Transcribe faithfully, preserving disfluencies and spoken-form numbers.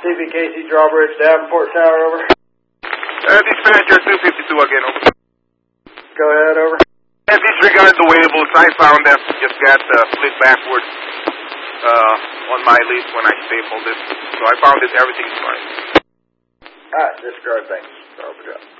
C B K C Drawbridge, Davenport Tower, over. Uh, dispatcher two fifty-two again, over. Go ahead, over. And disregard the wayables, I found them just got uh, split backwards uh, on my list when I stapled it. So I found it, everything's fine. Alright, disregard, thanks. Over.